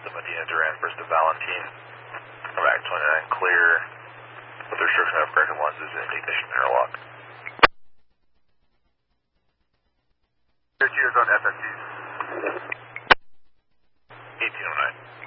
the Medina Duran, first to Valentine. Back 29 clear. With restriction of corrected lenses and ignition interlock. Cheers on FSCs. 1809.